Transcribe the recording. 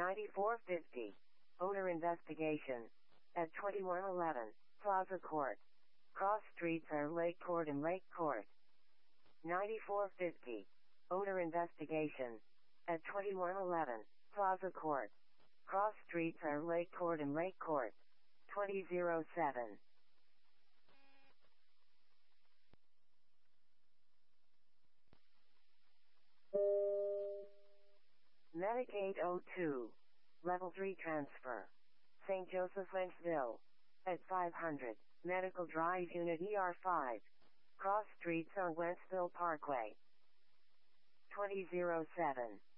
9450. Owner investigation. At 2111 Plaza Court. Cross streets are Lake Court and Lake Court. 9450. Owner investigation. At 2111 Plaza Court. Cross streets are Lake Court and Lake Court. 2007. Medic 802. Level 3 transfer. St. Joseph, Wentzville. At 500 Medical Drive Unit ER5. Cross streets on Wentzville Parkway. 2007.